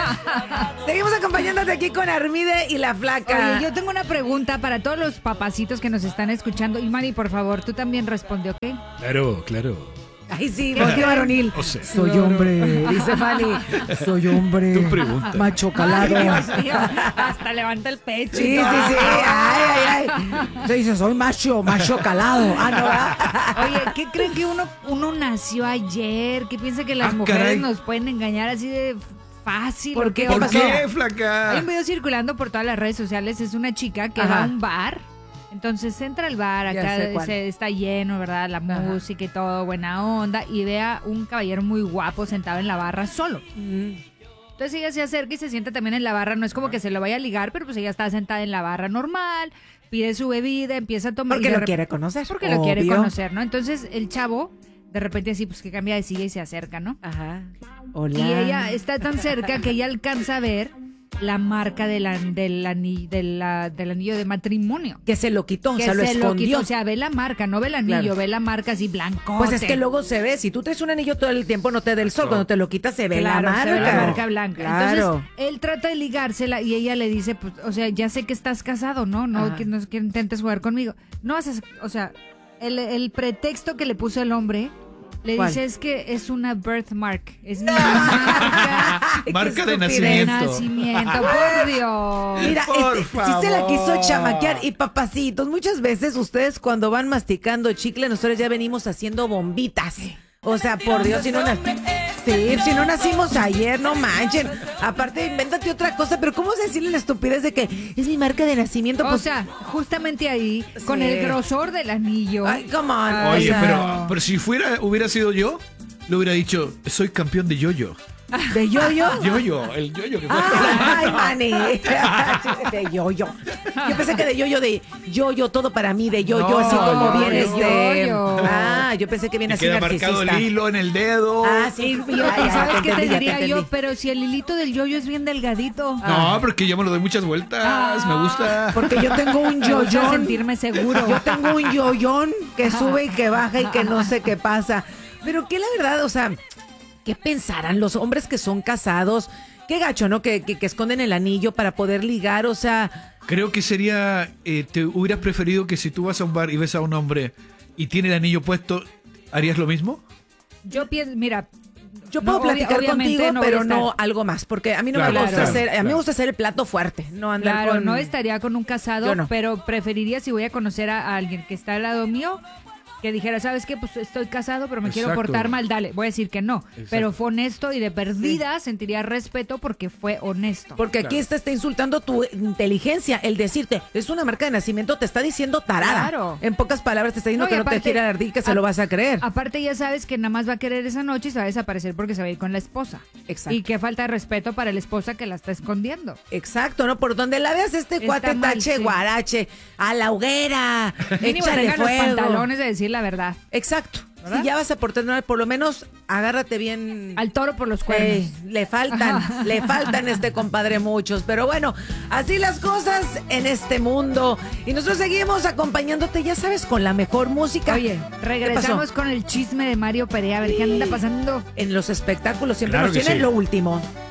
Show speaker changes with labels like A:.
A: Seguimos acompañándote aquí con Armide y la Flaca.
B: Oye, yo tengo una pregunta para todos los papacitos que nos están escuchando. Y Mari, por favor, tú también responde, ¿ok?
C: Claro.
A: Ay, sí, porque varonil.
C: O sea,
A: soy hombre, dice Fanny. Soy hombre.
C: Tú pregunta.
A: Macho calado.
B: Ay, Dios mío, hasta levanta el pecho.
A: Sí, sí, sí. Ay. Se dice, soy macho calado. Ah, no, ¿verdad?
B: Oye, ¿qué creen que uno nació ayer? ¿Qué piensa que las mujeres
C: caray.
B: nos pueden engañar así de fácil?
A: ¿Por qué?
C: ¿Por
A: pasó?
C: qué, Flaca?
B: Hay un video circulando por todas las redes sociales. Es una chica que
A: Ajá.
B: va a un bar. Entonces entra al bar,
A: Ya sé
B: acá
A: cuál.
B: está lleno, ¿verdad? La
A: Ajá.
B: música y todo, buena onda. Y ve a un caballero muy guapo sentado en la barra solo. Entonces ella se acerca y se sienta también en la barra. No es como que se lo vaya a ligar, pero pues ella está sentada en la barra normal, pide su bebida, empieza a tomar.
A: Porque
B: y de
A: lo quiere conocer.
B: Porque lo quiere
A: obvio.
B: conocer, ¿no? Entonces el chavo, de repente así, pues que cambia de silla y se acerca, ¿no?
A: Ajá. Hola.
B: Y ella está tan cerca que ella alcanza a ver la marca del anillo de matrimonio.
A: Que se lo quitó,
B: Que
A: o sea, lo
B: se
A: escondió.
B: quitó, o sea, ve la marca, no ve el anillo,
A: Claro.
B: ve la marca así blanco.
A: Pues es que luego se ve, si tú traes un anillo todo el tiempo no te da el sol,
C: Claro.
A: cuando te lo quitas se ve
B: Claro,
A: la marca.
B: se ve la marca blanca.
A: Claro.
B: Entonces, él trata de ligársela y ella le dice, pues, o sea, ya sé que estás casado, ¿no?
A: Ajá.
B: Que no es que intentes jugar conmigo. No haces, o sea, el pretexto que le puso el hombre, le
A: ¿Cuál?
B: dice es que es una birthmark, es mi marca
C: Marca
A: Qué
C: de
A: estupidez.
B: de
C: nacimiento.
B: nacimiento, por Dios.
A: Mira,
C: Por
A: sí se la quiso
C: favor.
A: chamaquear. Y papacitos, muchas veces ustedes cuando van masticando chicle, nosotros ya venimos haciendo bombitas. O sea, por Dios, si no nacimos ayer, no manchen. Aparte, invéntate otra cosa, pero ¿cómo se decirle la estupidez de que es mi marca de nacimiento?
B: O
A: Pues,
B: sea, justamente ahí, con
A: Sí.
B: el grosor del anillo.
A: ay, come on.
C: Oye,
A: o sea,
C: pero si hubiera sido yo, le hubiera dicho, soy campeón de yo-yo.
A: ¿de yo-yo?
C: El yo-yo que fue.
A: Ay, maní. De yo-yo. Yo pensé que de yo-yo, todo para mí, de yo-yo,
C: No,
A: así como
C: yo-yo.
A: vienes de...
B: Yo-yo.
A: Ah, yo pensé que viene
C: Me
A: así
C: queda marcado
A: narcisista.
C: el hilo en el dedo.
A: Ah, sí.
B: Y ¿sabes qué te
A: entendí, ya
B: diría yo?
A: entendí.
B: Pero si el hilito del yoyo es bien delgadito.
C: No, porque yo me lo doy muchas vueltas. Me gusta.
A: Porque yo tengo un
B: Me gusta
A: yoyón.
B: sentirme seguro.
A: Yo tengo un yoyón que sube y que baja y que no sé qué pasa. Pero que la verdad, o sea, ¿qué pensarán los hombres que son casados? Qué gacho, ¿no? Que esconden el anillo para poder ligar, o sea...
C: Creo que sería, te hubieras preferido que si tú vas a un bar y ves a un hombre y tiene el anillo puesto, ¿harías lo mismo?
B: Yo pienso, mira,
A: Yo puedo
B: no,
A: platicar
B: obviamente
A: contigo,
B: no voy a
A: pero
B: estar.
A: no algo más, porque a mí no
C: Claro,
A: me gusta
C: claro,
A: hacer, a mí
C: claro.
A: me gusta hacer el plato fuerte, no andar
B: Claro,
A: con...
B: no estaría con un casado,
A: Yo no.
B: pero preferiría si voy a conocer a alguien que está al lado mío, que dijera, ¿sabes qué? Pues estoy casado, pero me quiero
C: Exacto.
B: portar mal, dale. Voy a decir que no,
C: Exacto.
B: pero fue honesto y de perdida sentiría respeto porque fue honesto.
A: Porque aquí
C: Claro.
A: está insultando tu inteligencia, el decirte, es una marca de nacimiento, te está diciendo tarada.
B: Claro.
A: En pocas palabras te está diciendo
B: No, y
A: que no te
B: aparte-
A: quiere ardir, que se lo vas a creer.
B: Aparte ya sabes que nada más va a querer esa noche y se va a desaparecer porque se va a ir con la esposa.
A: Exacto.
B: Y qué falta de respeto para la esposa que la está escondiendo.
A: Exacto, ¿no? Por donde la veas este
B: Está
A: cuate
B: mal,
A: tache
B: sí.
A: guarache, a la hoguera,
B: Mínimo
A: échale
B: tengan los
A: fuego.
B: pantalones de decir la verdad.
A: Exacto.
B: ¿Verdad?
A: Si ya vas a portar mal, por lo menos agárrate bien.
B: Al toro por los cuernos.
A: Le faltan este compadre muchos, pero bueno, así las cosas en este mundo. Y nosotros seguimos acompañándote, ya sabes, con la mejor música.
B: Oye,
A: ¿Qué
B: regresamos
A: pasó?
B: con el chisme de Mario Perea, a ver qué anda pasando.
A: En los espectáculos siempre
C: Claro
A: nos
C: que
A: tienen
C: sí.
A: lo último.